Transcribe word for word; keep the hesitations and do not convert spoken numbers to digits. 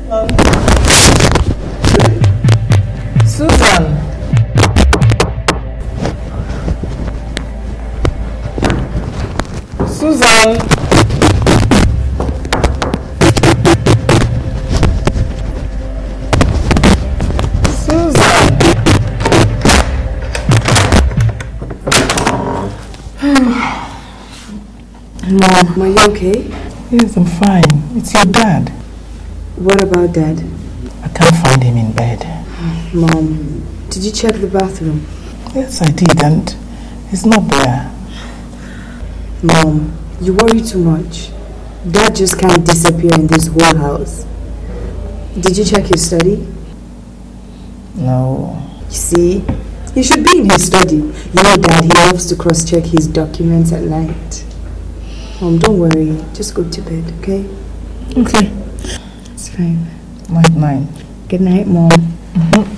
Susan. Susan. Susan. Mom, are you okay? Yes, I'm fine. It's your dad. What about Dad? I can't find him in bed. Mom, did you check the bathroom? Yes, I did, and he's not there. Mom, you worry too much. Dad just can't disappear in this whole house. Did you check his study? No. You see, he should be in his study. You know, Dad, he loves to cross-check his documents at night. Mom, don't worry. Just go to bed, okay? Okay. It's fine. Night, night. Good night, Mom. Mm-hmm.